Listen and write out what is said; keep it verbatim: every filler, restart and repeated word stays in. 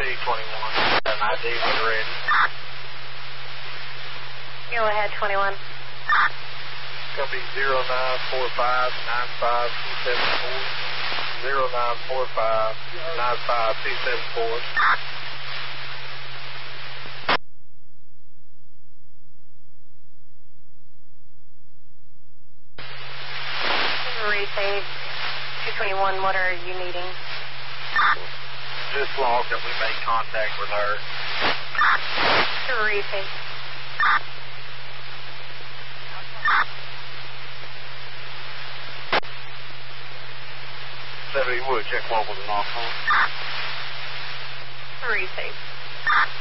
twenty-one. An I D when ready. Go ahead, twenty-one. It's going to be zero nine four five nine five two seven four. zero nine four five nine five two seven four. Resave two twenty-one, what are you needing? Just log that we made contact with her. Resave. Seventy Wood, check one with an off phone. Resave.